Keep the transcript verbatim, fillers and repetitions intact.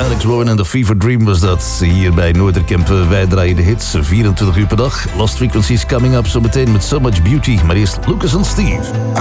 Alex Warren en The Fever Dream was dat. Hier bij Noorderkamp, wij draaien de hits vierentwintig uur per dag. Lost Frequencies coming up, zo meteen met So Much Beauty. Maar eerst Lucas en Steve.